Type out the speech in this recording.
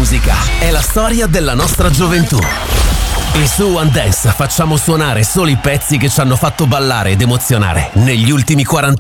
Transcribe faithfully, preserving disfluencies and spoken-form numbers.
musica è la storia della nostra gioventù. E su One Dance facciamo suonare solo i pezzi che ci hanno fatto ballare ed emozionare negli ultimi quaranta